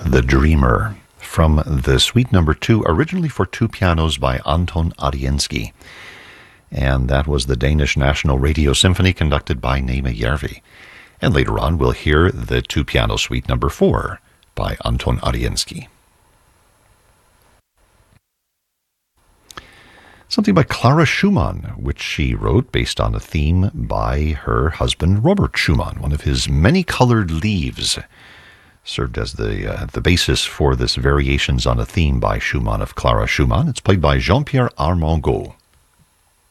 The Dreamer, from the Suite Number 2, originally for two pianos by Anton Arienski. And that was the Danish National Radio Symphony conducted by Neeme Järvi. And later on we'll hear the two-piano Suite Number 4 by Anton Arienski. Something by Clara Schumann, which she wrote based on a theme by her husband Robert Schumann. One of his many-colored leaves served as the basis for this Variations on a Theme by Schumann of Clara Schumann. It's played by Jean-Pierre Armengaud.